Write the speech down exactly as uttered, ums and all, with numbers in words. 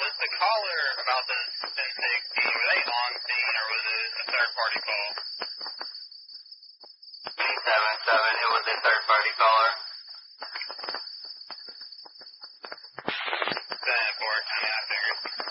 was the caller about the Spin sixty, were they on scene or was it a third-party call? B seven seven, it was a third-party caller.